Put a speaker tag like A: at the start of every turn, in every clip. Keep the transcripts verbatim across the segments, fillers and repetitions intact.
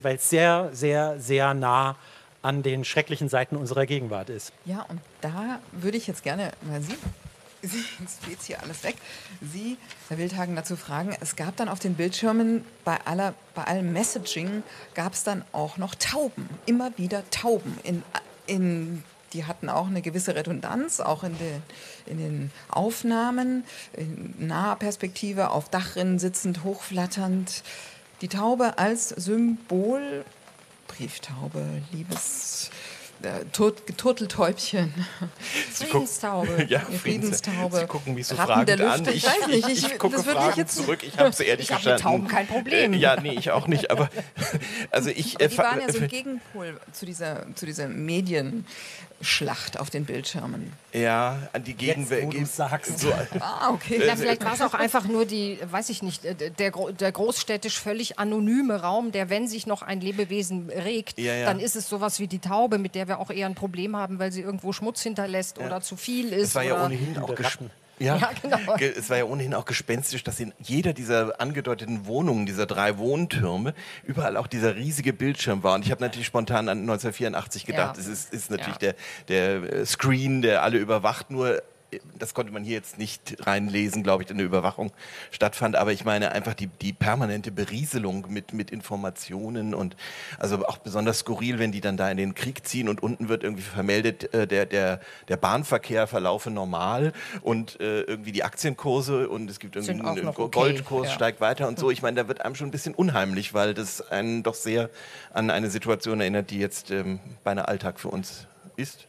A: weil es sehr, sehr, sehr nah an den schrecklichen Seiten unserer Gegenwart ist.
B: Ja, und da würde ich jetzt gerne mal Sie, Sie jetzt geht hier alles weg, Sie, Herr Wildhagen, dazu fragen, es gab dann auf den Bildschirmen bei, aller, bei allem Messaging, gab es dann auch noch Tauben, immer wieder Tauben. In, in, die hatten auch eine gewisse Redundanz, auch in den, in den Aufnahmen, in naher Perspektive, auf Dachrinnen sitzend, hochflatternd. Die Taube als Symbol, Brieftaube, Liebes... Äh, Tur Turteltäubchen.
C: Friedenstaube.
D: Ja,
B: Friedenstaube.
D: Sie gucken mich so
B: Ratten der
D: fragend an.
B: Lüfte. Ich weiß nicht, ich,
D: ich gucke
B: das würde mich
D: fragend
B: jetzt
D: zurück. Ich habe es ehrlich
C: Ich habe mit
D: verstanden.
C: Tauben kein Problem.
D: Äh, ja, nee, ich auch nicht. Aber also ich.
B: Aber
D: äh,
B: die
D: fa-
B: waren ja so ein Gegenpol zu dieser, zu dieser Medienschlacht auf den Bildschirmen.
D: Ja, an die
A: Jetzt, wo
D: Gegenwelt.
A: du's sagst.
D: So,
B: Ah, okay.
C: Ja, vielleicht war es auch einfach nur die, weiß ich nicht, äh, der, gro- der großstädtisch völlig anonyme Raum, der, wenn sich noch ein Lebewesen regt,
D: Ja, ja.
C: dann ist es sowas wie die Taube, mit der wir auch eher ein Problem haben, weil sie irgendwo Schmutz hinterlässt oder zu viel ist.
D: es war ja
C: oder
D: ohnehin auch ges-
A: Ratten.
D: ja,
C: Ja, genau.
D: ge- es war ja ohnehin auch gespenstisch, dass in jeder dieser angedeuteten Wohnungen, dieser drei Wohntürme, überall auch dieser riesige Bildschirm war. Und ich habe natürlich spontan an neunzehnhundertvierundachtzig gedacht,
C: Ja.
D: es ist, ist natürlich
C: Ja.
D: der, der äh, Screen, der alle überwacht, nur das konnte man hier jetzt nicht reinlesen, glaube ich, in der Überwachung stattfand. Aber ich meine einfach die, die permanente Berieselung mit, mit Informationen und also auch besonders skurril, wenn die dann da in den Krieg ziehen und unten wird irgendwie vermeldet, äh, der, der, der Bahnverkehr verlaufe normal und äh, irgendwie die Aktienkurse und es gibt irgendwie
C: Sind auch
D: einen
C: noch okay,
D: Goldkurs
C: ja.
D: steigt weiter und so. Ich meine, da wird einem schon ein bisschen unheimlich, weil das einen doch sehr an eine Situation erinnert, die jetzt ähm, beinahe Alltag für uns ist.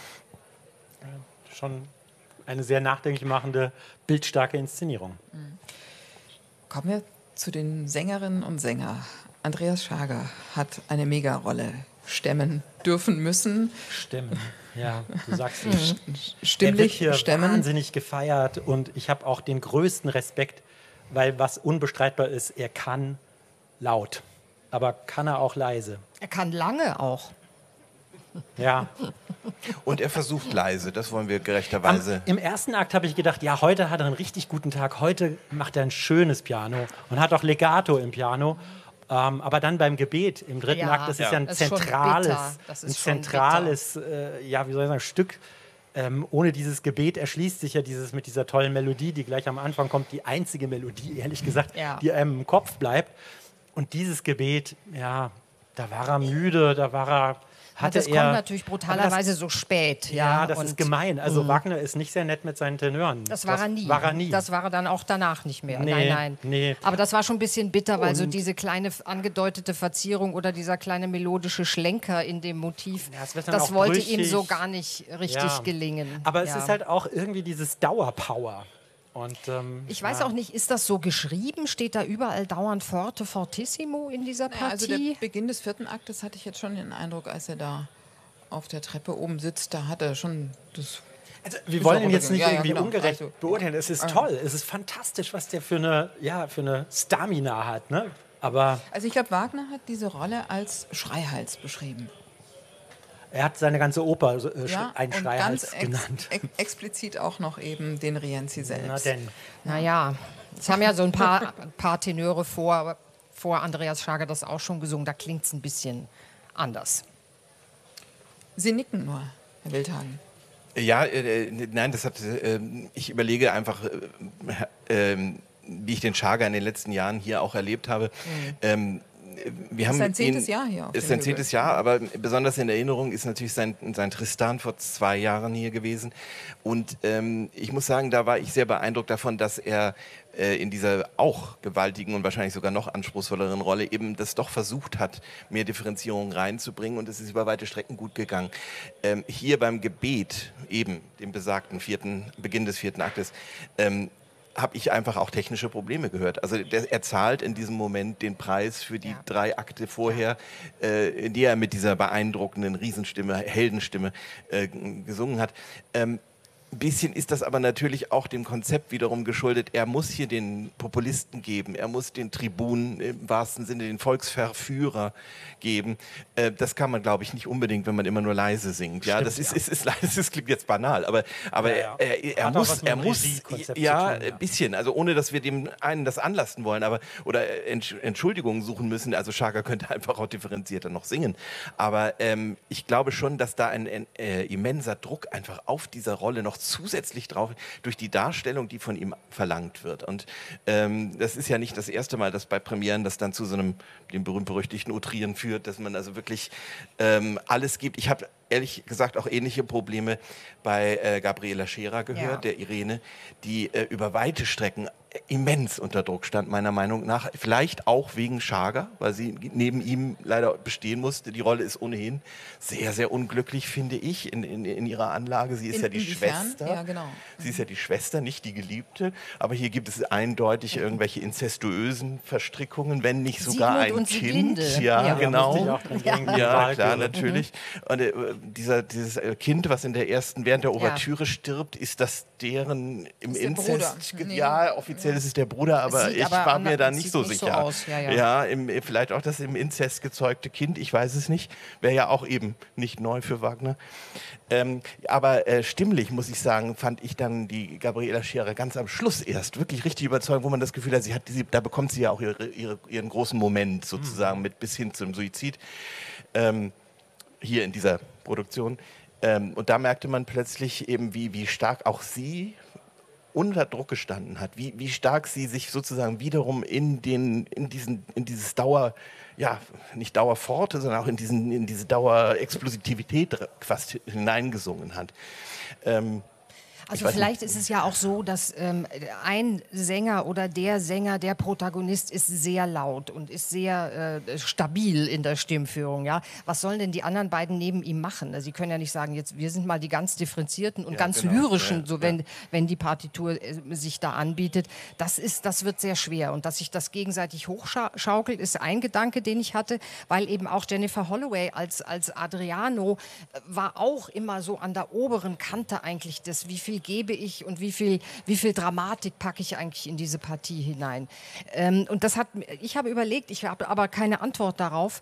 A: Schon eine sehr nachdenklich machende, bildstarke Inszenierung.
B: Kommen wir zu den Sängerinnen und Sängern. Andreas Schager hat eine Megarolle stemmen dürfen müssen.
A: Stimmen, ja, du sagst es. Er wird
B: Stimmlich
A: hier
B: stemmen.
A: wahnsinnig gefeiert und ich habe auch den größten Respekt, weil was unbestreitbar ist, er kann laut, aber kann er auch leise.
C: Er kann lange auch.
A: Ja.
D: Und er versucht leise, das wollen wir
A: Am,
D: gerechterweise.
A: Im ersten Akt habe ich gedacht, ja, heute hat er einen richtig guten Tag, heute macht er ein schönes Piano und hat auch Legato im Piano. Ähm, aber dann beim Gebet im dritten
C: Ja,
A: Akt, das ist ja ein
C: das ist schon
A: zentrales,
C: bitter. Das ist
A: ein
C: schon
A: zentrales, äh, ja, wie soll ich sagen, Stück. Ähm, ohne dieses Gebet erschließt sich ja dieses mit dieser tollen Melodie, die gleich am Anfang kommt, die einzige Melodie, ehrlich gesagt,
C: Ja.
A: die einem im Kopf bleibt. Und dieses Gebet, ja, da war er müde, da war er, hatte
C: das
A: er...
C: kommt natürlich brutalerweise so spät. Ja,
A: Ja, das
C: und
A: ist gemein. Also Wagner ist nicht sehr nett mit seinen Tenören.
C: Das war er nie.
A: War er nie.
C: Das war er dann auch danach nicht mehr.
A: Nee,
C: nein, nein.
A: nee.
C: Aber das war schon ein bisschen bitter, weil so
A: Und-
C: diese kleine angedeutete Verzierung oder dieser kleine melodische Schlenker in dem Motiv,
A: Ja, es wird dann
C: das
A: auch
C: wollte
A: brüchig.
C: ihm so gar nicht richtig
A: Ja.
C: gelingen.
A: Aber es
C: ja.
A: ist halt auch irgendwie dieses Dauerpower. Und, ähm,
C: Ich weiß
A: ja.
C: auch nicht, ist das so geschrieben? Steht da überall dauernd Forte Fortissimo in dieser
B: Ja, also der
C: Partie?
B: Beginn des vierten Aktes hatte ich jetzt schon den Eindruck, als er da auf der Treppe oben sitzt, da hat er schon das...
A: Also, wir
B: Ist
A: wollen
B: auch
A: ihn jetzt nicht
B: ja, ja,
A: irgendwie
B: genau.
A: ungerecht
B: Also,
A: beurteilen. Es ist
B: Ah.
A: toll, es ist fantastisch, was der für eine, ja, für eine Stamina hat. Ne? Aber
B: Also ich glaube, Wagner hat diese Rolle als Schreihals beschrieben.
A: er hat seine ganze Oper so, äh,
B: Ja,
A: ein
B: und
A: Schreihals
B: ganz ex
A: genannt.
B: ex explizit auch noch eben den Rienzi
A: Na
B: selbst.
A: denn.
C: Naja, es haben ja so ein paar, ein paar Tenöre vor, vor Andreas Schager das auch schon gesungen. Da klingt es ein bisschen anders.
B: Sie nicken nur, Herr Wildhagen.
D: Ja, äh, nein, das hat, äh, ich überlege einfach, äh, äh, wie ich den Schager in den letzten Jahren hier auch erlebt habe. Ähm, wir haben
B: sein zehntes
D: ihn-
B: Jahr hier auf
D: Ist
B: dem
D: sein
B: Hügel.
D: zehntes Jahr, aber besonders in Erinnerung ist natürlich sein, sein Tristan vor zwei Jahren hier gewesen. Und ähm, ich muss sagen, da war ich sehr beeindruckt davon, dass er äh, in dieser auch gewaltigen und wahrscheinlich sogar noch anspruchsvolleren Rolle eben das doch versucht hat, mehr Differenzierung reinzubringen. Und es ist über weite Strecken gut gegangen. Ähm, hier beim Gebet, eben dem besagten vierten, Beginn des vierten Aktes, ähm, habe ich einfach auch technische Probleme gehört. Also der, er zahlt in diesem Moment den Preis für die
C: Ja.
D: drei Akte vorher, äh, in die er mit dieser beeindruckenden Riesenstimme, Heldenstimme äh, g- gesungen hat. Ähm, Ein bisschen ist das aber natürlich auch dem Konzept wiederum geschuldet. Er muss hier den Populisten geben, er muss den Tribun im wahrsten Sinne, den Volksverführer geben. Äh, das kann man, glaube ich, nicht unbedingt, wenn man immer nur leise singt. Ja,
A: Stimmt,
D: das ist,
A: ja.
D: ist, ist, ist, das klingt jetzt banal, aber, aber
A: Ja, ja.
D: er, er, er
A: Hat auch
D: muss,
A: was mit
D: er
A: dem
D: muss,
A: Regiekonzept
D: ja,
A: zu tun, ja.
D: ein bisschen. Also ohne, dass wir dem einen das anlasten wollen, aber oder Entsch- Entschuldigungen suchen müssen. Also Scharger könnte einfach auch differenzierter noch singen. Aber ähm, ich glaube schon, dass da ein, ein äh, immenser Druck einfach auf dieser Rolle noch zusätzlich drauf durch die Darstellung, die von ihm verlangt wird. Und ähm, das ist ja nicht das erste Mal, dass bei Premieren das dann zu so einem dem berühmt-berüchtigten Outrieren führt, dass man also wirklich ähm, alles gibt. Ich habe ehrlich gesagt auch ähnliche Probleme bei äh, Gabriela Scherer gehört,
C: Ja.
D: der Irene, die äh, über weite Strecken immens unter Druck stand, meiner Meinung nach. Vielleicht auch wegen Scharger, weil sie neben ihm leider bestehen musste. Die Rolle ist ohnehin sehr, sehr unglücklich, finde ich, in, in, in ihrer Anlage. Sie ist
B: In-
D: ja die
B: inwiefern?
D: Schwester.
B: Ja, genau.
D: Sie ist ja die Schwester, nicht die Geliebte. Aber hier gibt es eindeutig irgendwelche inzestuösen Verstrickungen, wenn nicht sogar
C: Sigmund
D: ein
C: und
D: Kind.
C: Sieglinde.
D: Ja,
C: Ja,
A: Da musste ich
D: genau.
A: auch dran denken, die
D: Ja,
A: Wahlke.
D: klar, natürlich. Und äh, dieser, dieses äh, Kind, was in der ersten, während der Ouvertüre stirbt, ist das deren im
B: Ist der
D: Inzest?
B: Bruder.
D: ge-
B: Nee.
D: Ja, offiziell ist es der Bruder, aber
C: sieht
D: ich
C: aber
D: war
C: an-
D: mir da
C: sieht
D: nicht so
C: nicht so
D: sicher.
C: aus, ja, ja.
D: im, vielleicht auch das im Inzest gezeugte Kind, ich weiß es nicht. Wäre ja auch eben nicht neu für Wagner. Ähm, aber äh, stimmlich, muss ich sagen, fand ich dann die Gabriela Scherer ganz am Schluss erst wirklich richtig überzeugend, wo man das Gefühl hat, sie hat, sie, da bekommt sie ja auch ihre, ihre, ihren großen Moment sozusagen mit bis hin zum Suizid. Ähm, hier in dieser Produktion. Ähm, und da merkte man plötzlich eben, wie, wie stark auch sie unter Druck gestanden hat, wie, wie stark sie sich sozusagen wiederum in, den, in, diesen, in dieses Dauer, ja, nicht Dauerforte, sondern auch in, diesen, in diese Dauerexplosivität fast hineingesungen hat. Ähm,
C: Also
D: weiß
C: vielleicht ist es ja auch so, dass ähm, ein Sänger oder der Sänger, der Protagonist ist sehr laut und ist sehr äh, stabil in der Stimmführung. Ja? Was sollen denn die anderen beiden neben ihm machen? Sie können ja nicht sagen, jetzt wir sind mal die ganz differenzierten und
D: Ja,
C: ganz
D: genau.
C: lyrischen,
D: Ja,
C: so wenn, wenn die Partitur äh, sich da anbietet. Das ist, das wird sehr schwer. Und dass sich das gegenseitig hochschaukelt, ist ein Gedanke, den ich hatte, weil eben auch Jennifer Holloway als, als Adriano äh, war auch immer so an der oberen Kante eigentlich des, wie viel gebe ich und wie viel, wie viel Dramatik packe ich eigentlich in diese Partie hinein. Ähm, und das hat, ich habe überlegt, ich habe aber keine Antwort darauf.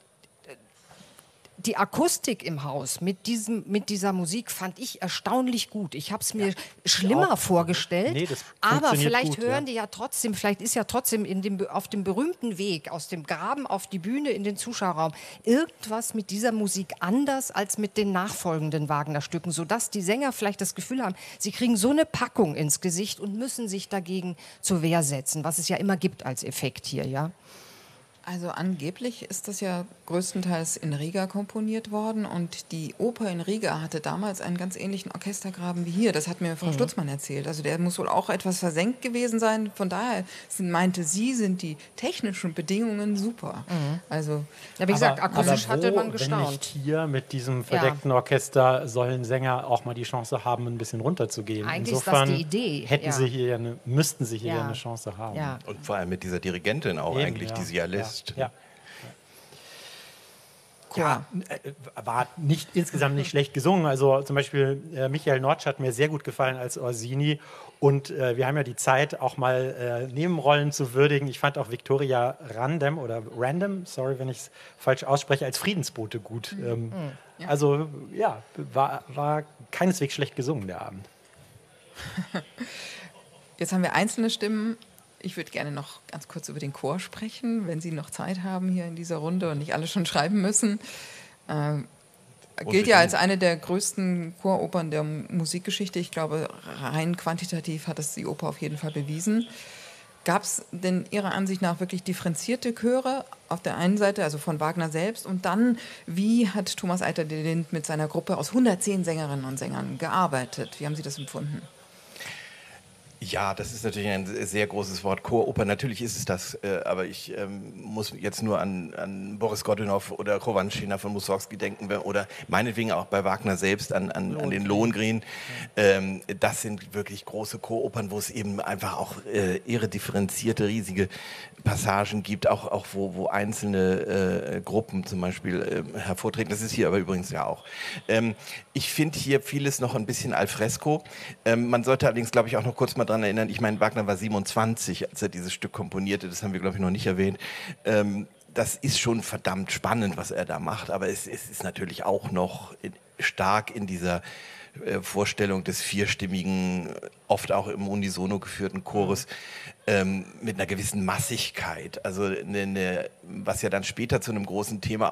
C: Die Akustik im Haus mit, diesem, mit dieser Musik fand ich erstaunlich gut. Ich habe es mir schlimmer
A: auch.
C: vorgestellt,
A: Nee, das
C: aber
A: funktioniert
C: vielleicht
A: gut,
C: hören
A: ja.
C: die ja trotzdem, vielleicht ist ja trotzdem in dem, auf dem berühmten Weg aus dem Graben auf die Bühne in den Zuschauerraum irgendwas mit dieser Musik anders als mit den nachfolgenden Wagner-Stücken, sodass die Sänger vielleicht das Gefühl haben, sie kriegen so eine Packung ins Gesicht und müssen sich dagegen zur Wehr setzen, was es ja immer gibt als Effekt hier, ja.
B: Also angeblich ist das ja größtenteils in Riga komponiert worden und die Oper in Riga hatte damals einen ganz ähnlichen Orchestergraben wie hier. Das hat mir Frau Stutzmann erzählt. Also der muss wohl auch etwas versenkt gewesen sein. Von daher sind, meinte sie, sind die technischen Bedingungen super. Also
C: Ja, wie gesagt, akustisch
A: aber
C: hatte
A: wo,
C: man
A: wenn
C: gestaunt.
A: nicht hier mit diesem verdeckten Orchester sollen Sänger auch mal die Chance haben, ein bisschen runterzugehen.
C: Eigentlich ist das
A: Insofern
C: die Idee,
A: hätten
C: ja.
A: sie hier eine, müssten sie hier
C: Ja.
A: eine Chance haben.
C: Ja.
D: und vor allem mit dieser Dirigentin auch
A: Eben,
D: eigentlich,
A: ja.
D: die sie ja lässt.
A: Ja. Ja, äh, war nicht, insgesamt nicht schlecht gesungen. Also zum Beispiel äh, Michael Notch hat mir sehr gut gefallen als Orsini. Und äh, wir haben ja die Zeit, auch mal äh, Nebenrollen zu würdigen. Ich fand auch Victoria Random oder Random, sorry, wenn ich es falsch ausspreche, als Friedensbote gut. Ähm,
B: Ja.
A: Also ja, war, war keineswegs schlecht gesungen der Abend.
B: jetzt haben wir einzelne Stimmen. Ich würde gerne noch ganz kurz über den Chor sprechen, wenn Sie noch Zeit haben hier in dieser Runde und nicht alle schon schreiben müssen. Ähm, gilt ja als eine der größten Choropern der Musikgeschichte. Ich glaube, rein quantitativ hat es die Oper auf jeden Fall bewiesen. Gab es denn Ihrer Ansicht nach wirklich differenzierte Chöre auf der einen Seite, also von Wagner selbst, und dann, wie hat Thomas Eiter-de-Lind mit seiner Gruppe aus hundertzehn Sängerinnen und Sängern gearbeitet? Wie haben Sie das empfunden?
D: Ja, das ist natürlich ein sehr großes Wort, Choroper. Natürlich ist es das, äh, aber ich ähm, muss jetzt nur an, an Boris Godunov oder Kowalczyk von Mussorgsky denken oder meinetwegen auch bei Wagner selbst an, an, an den Lohengrin. Ähm, das sind wirklich große Choropern, wo es eben einfach auch äh, irre differenzierte, riesige Passagen gibt, auch, auch wo, wo einzelne äh, Gruppen zum Beispiel äh, hervortreten. Das ist hier aber übrigens ja auch. Ähm, ich finde hier vieles noch ein bisschen al fresco. Ähm, man sollte allerdings, glaube ich, auch noch kurz mal daran erinnern, ich meine, Wagner war siebenundzwanzig, als er dieses Stück komponierte, das haben wir, glaube ich, noch nicht erwähnt. Ähm, das ist schon verdammt spannend, was er da macht, aber es, es ist natürlich auch noch in, stark in dieser äh, Vorstellung des vierstimmigen, oft auch im Unisono geführten Chores, ähm, mit einer gewissen Massigkeit. Also eine, eine, was ja dann später zu einem großen Thema